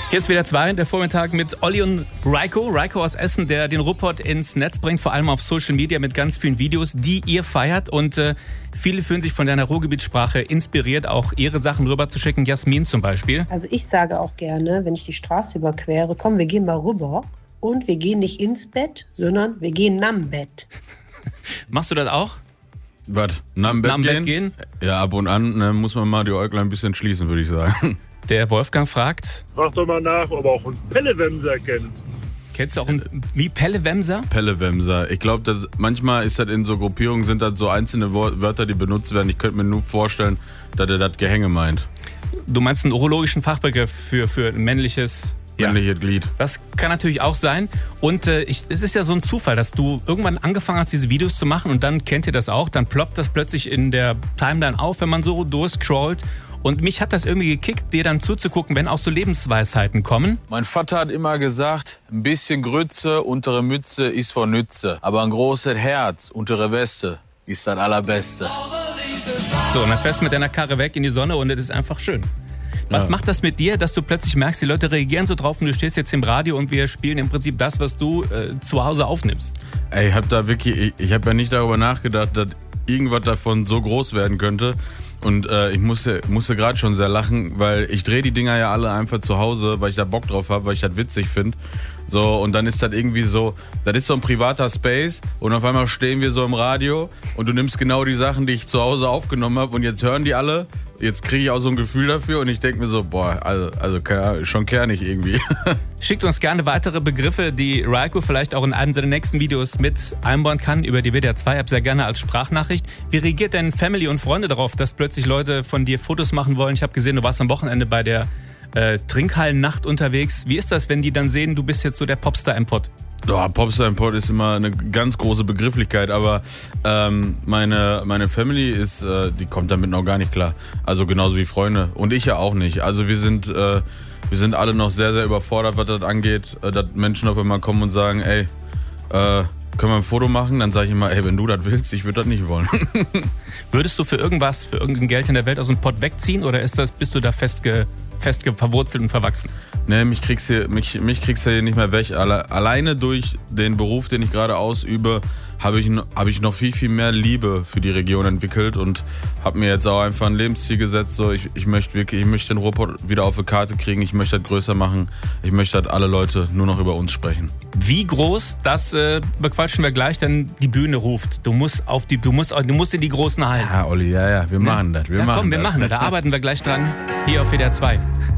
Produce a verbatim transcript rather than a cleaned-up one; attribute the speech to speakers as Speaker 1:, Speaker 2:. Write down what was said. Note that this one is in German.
Speaker 1: Hier ist wieder zwei, der Vormittag mit Olli und Reiko. Reiko aus Essen, der den Ruhrpott ins Netz bringt, vor allem auf Social Media mit ganz vielen Videos, die ihr feiert. Und äh, viele fühlen sich von deiner Ruhrgebietssprache inspiriert, auch ihre Sachen rüber zu schicken. Jasmin zum Beispiel.
Speaker 2: Also ich sage auch gerne, wenn ich die Straße überquere, komm, wir gehen mal rüber. Und wir gehen nicht ins Bett, sondern wir gehen nam Bett.
Speaker 1: Machst du das auch?
Speaker 3: Was? Nam Bett,
Speaker 1: Nam
Speaker 3: gehen?
Speaker 1: Bett gehen?
Speaker 3: Ja, ab und an ne, muss man mal die Äuglein ein bisschen schließen, würde ich sagen.
Speaker 1: Der Wolfgang fragt.
Speaker 4: Frag doch mal nach, ob er auch einen Pellewemser kennt.
Speaker 1: Kennst du auch einen, wie Pellewemser?
Speaker 3: Pellewemser. Ich glaube, manchmal ist das in so Gruppierungen, sind das so einzelne Wörter, die benutzt werden. Ich könnte mir nur vorstellen, dass er das Gehänge meint.
Speaker 1: Du meinst einen urologischen Fachbegriff für, für männliches...
Speaker 3: Männliches
Speaker 1: ja.
Speaker 3: Glied.
Speaker 1: Das kann natürlich auch sein. Und äh, ich, es ist ja so ein Zufall, dass du irgendwann angefangen hast, diese Videos zu machen und dann kennt ihr das auch. Dann ploppt das plötzlich in der Timeline auf, wenn man so durchscrollt. Und mich hat das irgendwie gekickt, dir dann zuzugucken, wenn auch so Lebensweisheiten kommen.
Speaker 5: Mein Vater hat immer gesagt, ein bisschen Grütze untere Mütze ist von Nütze. Aber ein großes Herz untere Weste ist das Allerbeste.
Speaker 1: So, und dann fährst du mit deiner Karre weg in die Sonne und das ist einfach schön. Was ja. macht das mit dir, dass du plötzlich merkst, die Leute reagieren so drauf und du stehst jetzt im Radio und wir spielen im Prinzip das, was du äh, zu Hause aufnimmst?
Speaker 3: Ey, ich hab da wirklich, ich, ich habe ja nicht darüber nachgedacht, dass irgendwas davon so groß werden könnte. Und äh, ich musste, musste gerade schon sehr lachen, weil ich drehe die Dinger ja alle einfach zu Hause, weil ich da Bock drauf habe, weil ich das witzig finde. So, und dann ist das irgendwie so, das ist so ein privater Space und auf einmal stehen wir so im Radio und du nimmst genau die Sachen, die ich zu Hause aufgenommen habe und jetzt hören die alle. Jetzt kriege ich auch so ein Gefühl dafür und ich denke mir so, boah, also, also schon kernig irgendwie.
Speaker 1: Schickt uns gerne weitere Begriffe, die Reiko vielleicht auch in einem seiner nächsten Videos mit einbauen kann, über die W D R zwei App sehr gerne als Sprachnachricht. Wie reagiert denn Family und Freunde darauf, dass plötzlich Leute von dir Fotos machen wollen? Ich habe gesehen, du warst am Wochenende bei der äh, Trinkhallennacht unterwegs. Wie ist das, wenn die dann sehen, du bist jetzt so der Popstar im Pott?
Speaker 3: Ja, Popstar im Pott ist immer eine ganz große Begrifflichkeit, aber ähm, meine, meine Family ist, äh, die kommt damit noch gar nicht klar. Also genauso wie Freunde. Und ich ja auch nicht. Also wir sind, äh, wir sind alle noch sehr, sehr überfordert, was das angeht, äh, dass Menschen auf einmal kommen und sagen, ey, äh, können wir ein Foto machen? Dann sage ich immer, ey, wenn du das willst, ich würde das nicht wollen.
Speaker 1: Würdest du für irgendwas, für irgendein Geld in der Welt aus dem Pott wegziehen oder ist das, bist du da festge, festge verwurzelt und verwachsen?
Speaker 3: Nee, mich kriegst du mich, mich kriegst du hier nicht mehr weg. Alle, alleine durch den Beruf, den ich gerade ausübe, habe ich, hab ich noch viel, viel mehr Liebe für die Region entwickelt und habe mir jetzt auch einfach ein Lebensziel gesetzt. So, ich, ich möchte wirklich, ich möchte den Ruhrpott wieder auf die Karte kriegen, ich möchte das größer machen, ich möchte, dass alle Leute nur noch über uns sprechen.
Speaker 1: Wie groß, das äh, bequatschen wir gleich, denn die Bühne ruft. Du musst auf die, du musst, du musst in die großen Hallen.
Speaker 3: Ja, Olli, ja, ja, wir machen das. Wir
Speaker 1: ja,
Speaker 3: machen
Speaker 1: komm, wir
Speaker 3: das.
Speaker 1: machen das. Da arbeiten wir gleich dran. Hier auf W D R zwei.